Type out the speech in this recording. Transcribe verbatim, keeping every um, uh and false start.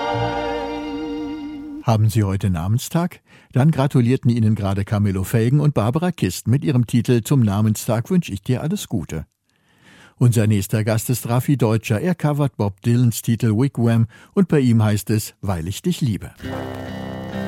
Haben Sie heute Namenstag? Dann gratulierten Ihnen gerade Camillo Felgen und Barbara Kist. Mit ihrem Titel Zum Namenstag wünsche ich dir alles Gute. Unser nächster Gast ist Raffi Deutscher. Er covert Bob Dylans Titel Wigwam und bei ihm heißt es Weil ich dich liebe.